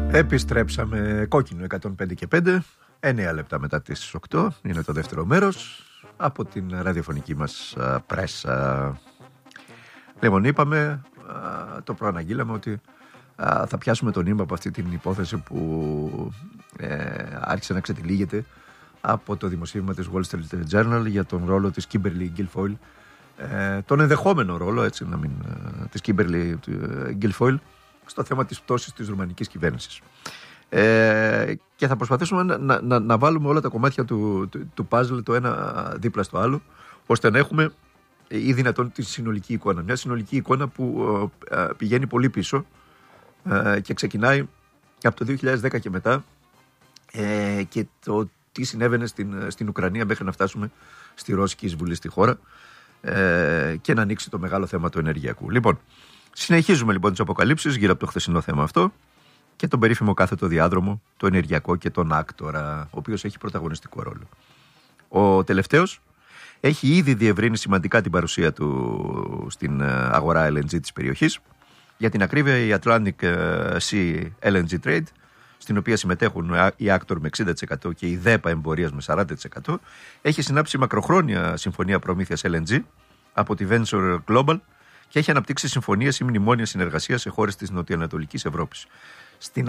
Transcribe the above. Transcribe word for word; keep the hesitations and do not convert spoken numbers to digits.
Επιστρέψαμε, κόκκινο εκατόν πέντε και πέντε, εννέα λεπτά μετά τις οκτώ, είναι το δεύτερο μέρος από την ραδιοφωνική μας α, πρέσα. Λοιπόν, είπαμε, α, το προαναγγείλαμε ότι α, θα πιάσουμε τον ύμα από αυτή την υπόθεση που ε, άρχισε να ξετυλίγεται από το δημοσίευμα της Wall Street Journal για τον ρόλο της Kimberly Guilfoyle, ε, τον ενδεχόμενο ρόλο, έτσι να μην, ε, της Kimberly Guilfoyle στο θέμα της πτώσης της ρουμανικής κυβέρνησης. Ε, και θα προσπαθήσουμε να, να, να, να βάλουμε όλα τα κομμάτια του, του, του puzzle το ένα δίπλα στο άλλο, ώστε να έχουμε ή δυνατόν τη συνολική εικόνα. Μια συνολική εικόνα που ε, πηγαίνει πολύ πίσω ε, και ξεκινάει από το δύο χιλιάδες δέκα και μετά ε, και το τι συνέβαινε στην, στην Ουκρανία μέχρι να φτάσουμε στη ρώσικη εισβολή στη χώρα ε, και να ανοίξει το μεγάλο θέμα του ενεργειακού. Λοιπόν, συνεχίζουμε λοιπόν τις αποκαλύψεις γύρω από το χθεσινό θέμα αυτό και τον περίφημο κάθετο διάδρομο, το ενεργειακό και τον άκτορα, ο οποίος έχει πρωταγωνιστικό ρόλο. Ο τελευταίος έχει ήδη διευρύνει σημαντικά την παρουσία του στην αγορά ελ εν τζι της περιοχής. Για την ακρίβεια, η Atlantic Sea ελ εν τζι Trade, στην οποία συμμετέχουν η Actor με εξήντα τοις εκατό και η ΔΕΠΑ Εμπορίας με σαράντα τοις εκατό, έχει συνάψει μακροχρόνια συμφωνία προμήθειας ελ εν τζι από τη Venture Global και έχει αναπτύξει συμφωνίες ή μνημόνια συνεργασίας σε χώρες της νοτιοανατολικής Ευρώπης. Στην